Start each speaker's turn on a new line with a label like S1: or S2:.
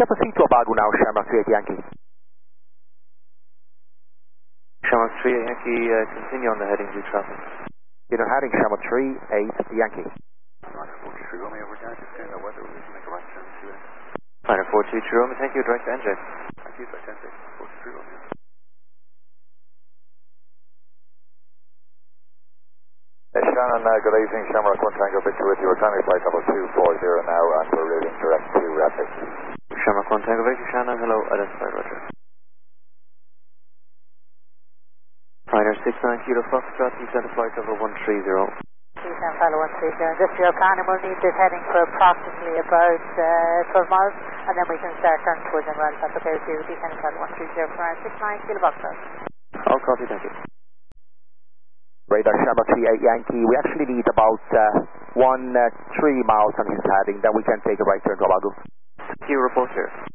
S1: shall proceed to Abagu now, Shamrock 38 Yankee.
S2: Shamrock 38 Yankee, continue on the heading 2 traffic.
S1: Unit heading Shamrock 38 Yankee.
S2: Fighter 423 Romeo, thank you, direct to NJ.
S3: Thank you, direct to NJ, 423 Romeo.
S4: Shannon, good evening, Shamrock 1 Tango Victor with you. We're climbing flight level 240 now and we're routing direct to Rapid.
S2: Shamrock 1 Tango Victor, Shannon, hello, identified, roger. Fighter 69 Kilo Foxtrot, descend to flight level 130.
S5: Descend fellow 130. This your plan and we'll need this heading for approximately about 12 miles and then we can start turning towards and well, that's okay with you. Descend fellow 130 for 69 Kilo Foxtrot.
S2: All copy, thank you.
S1: Radar Shamrock 38 Yankee, we actually need about 3 miles from his heading, then we can take a right turn to Abagu.
S2: Q report here.